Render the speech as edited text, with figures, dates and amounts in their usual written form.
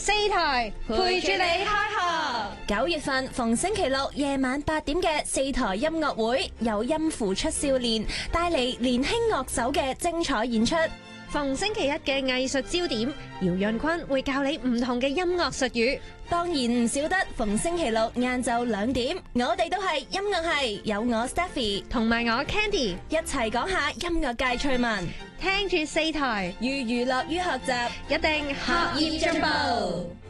四台陪住你開學。 9月份逢星期六夜晚8點嘅4台音樂會，有音符出少年帶嚟年輕樂手嘅精彩演出。 逢星期一嘅藝術焦點，姚潤坤會教你唔同嘅音樂術語。 當然唔少得逢星期六晏晝2點，我哋都係音樂系，有我 Stephy 同埋我 Candy 一齊講下音樂界趣聞， 聽住四台， 寓娛樂於學習， 一定學業進步。